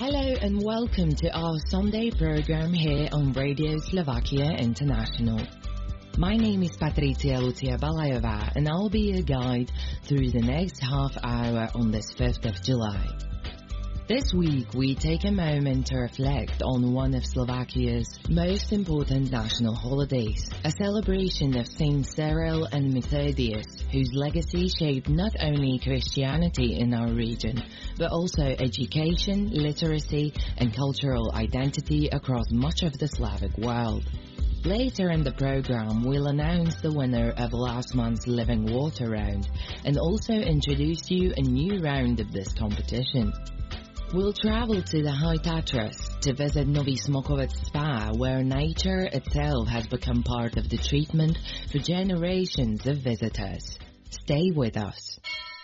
Hello and welcome to our Sunday program here on Radio Slovakia International. My name is Patricia Lucia Balajová and I'll be your guide through the next half hour on this 5th of July. This week we take a moment to reflect on one of Slovakia's most important national holidays, a celebration of Saint Cyril and Methodius, whose legacy shaped not only Christianity in our region, but also education, literacy and cultural identity across much of the Slavic world. Later in the program, we'll announce the winner of last month's Living Water round and also introduce you a new round of this competition. We'll travel to the High Tatras to visit Novi Smokovec Spa, where nature itself has become part of the treatment for generations of visitors. Stay with us.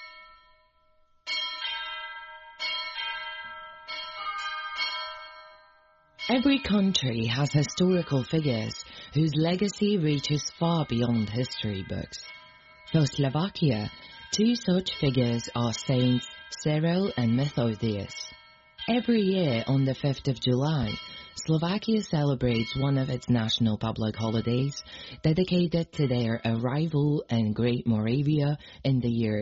Every country has historical figures whose legacy reaches far beyond history books. For Slovakia, two such figures are Saints Cyril and Methodius. Every year on the 5th of July, Slovakia celebrates one of its national public holidays dedicated to their arrival in Great Moravia in the year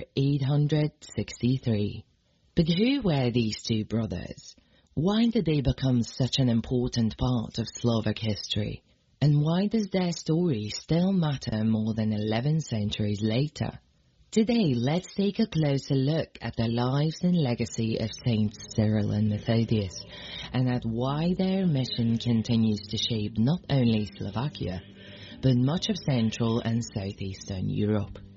863. But who were these two brothers? Why did they become such an important part of Slovak history? And why does their story still matter more than 11 centuries later? Today, let's take a closer look at the lives and legacy of Saints Cyril and Methodius, and at why their mission continues to shape not only Slovakia, but much of Central and Southeastern Europe.